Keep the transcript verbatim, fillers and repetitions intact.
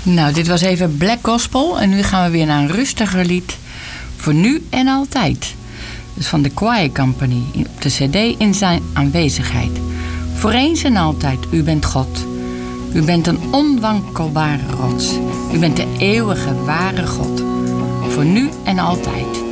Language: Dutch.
Nou, dit was even Black Gospel. En nu gaan we weer naar een rustiger lied. Voor nu en altijd. Dus van de Choir Company. Op de cd In zijn aanwezigheid. Voor eens en altijd, u bent God. U bent een onwankelbare rots. U bent de eeuwige, ware God. Voor nu en altijd.